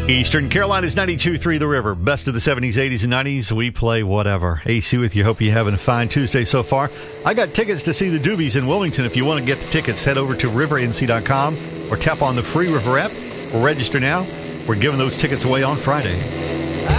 Eastern Carolina's 92.3 The River. Best of the 70s, 80s, and 90s. We play whatever. AC with you. Hope you're having a fine Tuesday so far. I got tickets to see the Doobies in Wilmington. If you want to get the tickets, head over to rivernc.com or tap on the free River app or register now. We're giving those tickets away on Friday.